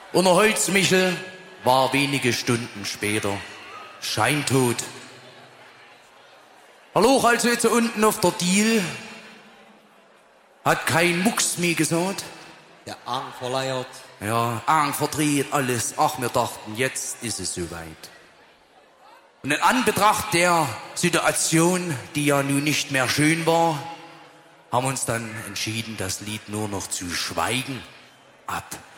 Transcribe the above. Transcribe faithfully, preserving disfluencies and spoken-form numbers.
Und der Holzmichel war wenige Stunden später scheintot. Er lag also jetzt unten auf der Diel, hat kein Mucks mehr gesagt. Der Arm verleiert. Ja, Arm verdreht, alles. Ach, wir dachten, jetzt ist es soweit. Und in Anbetracht der Situation, die ja nun nicht mehr schön war, haben wir uns dann entschieden, das Lied nur noch zu schweigen ab